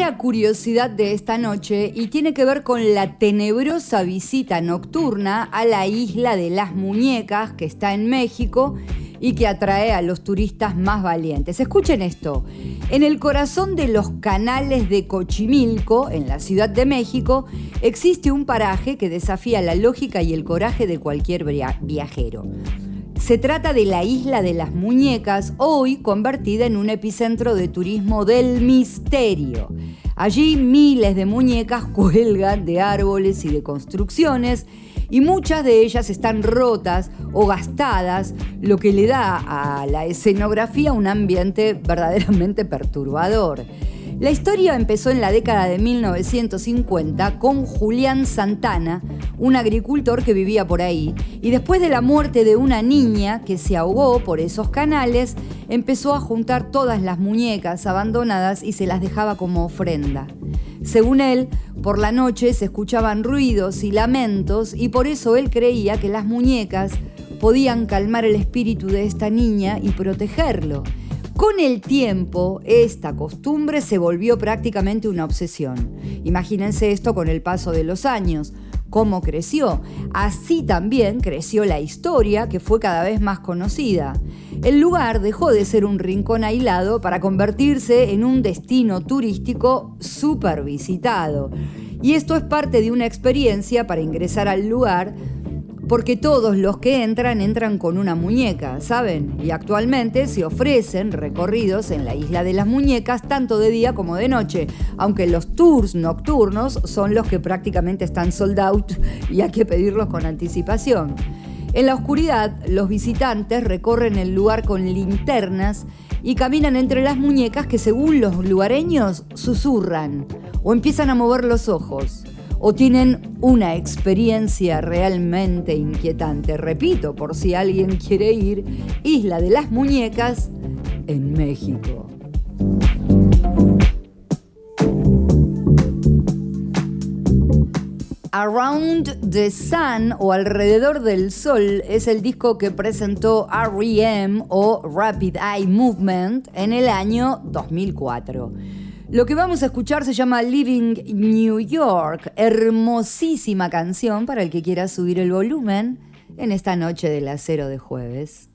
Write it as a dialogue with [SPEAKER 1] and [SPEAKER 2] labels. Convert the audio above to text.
[SPEAKER 1] primera curiosidad de esta noche y tiene que ver con la tenebrosa visita nocturna a la isla de las Muñecas, que está en México y que atrae a los turistas más valientes. Escuchen esto. En el corazón de los canales de Xochimilco, en la Ciudad de México, existe un paraje que desafía la lógica y el coraje de cualquier viajero. Se trata de la Isla de las Muñecas, hoy convertida en un epicentro de turismo del misterio. Allí miles de muñecas cuelgan de árboles y de construcciones, y muchas de ellas están rotas o gastadas, lo que le da a la escenografía un ambiente verdaderamente perturbador. La historia empezó en la década de 1950 con Julián Santana, un agricultor que vivía por ahí, y después de la muerte de una niña que se ahogó por esos canales, empezó a juntar todas las muñecas abandonadas y se las dejaba como ofrenda. Según él, por la noche se escuchaban ruidos y lamentos y por eso él creía que las muñecas podían calmar el espíritu de esta niña y protegerlo. Con el tiempo, esta costumbre se volvió prácticamente una obsesión. Imagínense esto con el paso de los años. ¿Cómo creció? Así también creció la historia, que fue cada vez más conocida. El lugar dejó de ser un rincón aislado para convertirse en un destino turístico súper visitado. Y esto es parte de una experiencia para ingresar al lugar, porque todos los que entran con una muñeca, ¿saben? Y actualmente se ofrecen recorridos en la Isla de las Muñecas tanto de día como de noche, aunque los tours nocturnos son los que prácticamente están sold out y hay que pedirlos con anticipación. En la oscuridad, los visitantes recorren el lugar con linternas y caminan entre las muñecas que, según los lugareños, susurran o empiezan a mover los ojos. O tienen una experiencia realmente inquietante. Repito, por si alguien quiere ir, Isla de las Muñecas en México. Around the Sun o Alrededor del Sol es el disco que presentó R.E.M. o Rapid Eye Movement en el año 2004. Lo que vamos a escuchar se llama Living New York, hermosísima canción para el que quiera subir el volumen en esta noche del acero de jueves.